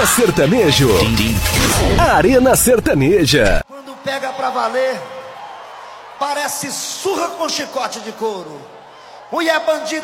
É sertanejo. Arena Sertaneja. Quando pega pra valer, parece surra com chicote de couro. Mulher bandida.